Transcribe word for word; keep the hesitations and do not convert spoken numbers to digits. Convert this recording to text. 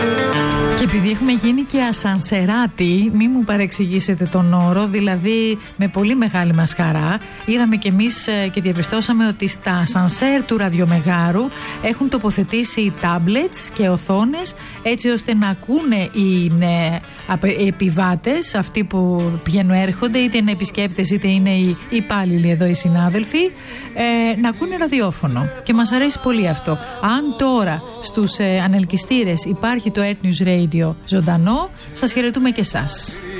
Και επειδή έχουμε γίνει και ασανσεράτη, μη μου παρεξηγήσετε τον όρο, δηλαδή με πολύ μεγάλη μας χαρά, είδαμε κι εμείς και διαπιστώσαμε ότι στα ασανσέρ του ραδιομεγάρου έχουν τοποθετήσει tablets και οθόνες, έτσι ώστε να ακούνε οι ε, επιβάτες, αυτοί που πηγαίνουν έρχονται, είτε είναι επισκέπτες είτε είναι οι υπάλληλοι εδώ οι συνάδελφοι, ε, να ακούνε ραδιόφωνο. Και μας αρέσει πολύ αυτό. Αν τώρα στους ε, ανελκυστήρες υπάρχει το Earth News Radio ζωντανό, σας χαιρετούμε και εσάς.